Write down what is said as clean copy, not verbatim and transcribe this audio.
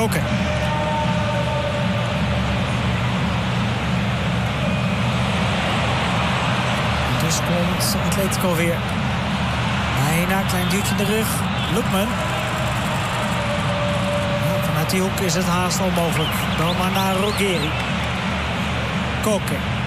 Koke. Dus komt Atletico weer. Bijna, klein duwtje in de rug. Lookman. Vanuit die hoek is het haast onmogelijk. Dan maar naar Ruggeri. Koke.